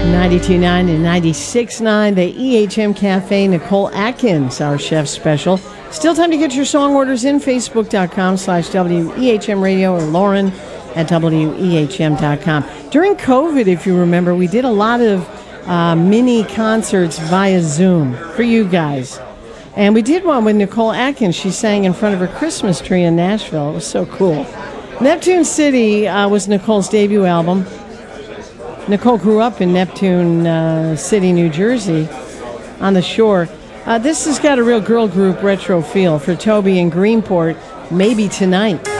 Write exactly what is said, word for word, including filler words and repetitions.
ninety-two point nine and ninety-six point nine, the E H M Cafe, Nicole Atkins, our chef special. Still time to get your song orders in, facebook.com slash WEHM Radio or Lauren at W E H M dot com. During COVID, if you remember, we did a lot of uh, mini concerts via Zoom for you guys. And we did one with Nicole Atkins. She sang in front of her Christmas tree in Nashville. It was so cool. Neptune City uh, was Nicole's debut album. Nicole grew up in Neptune uh, City, New Jersey, on the shore. Uh, this has got a real girl group retro feel for Toby in Greenport, Maybe Tonight.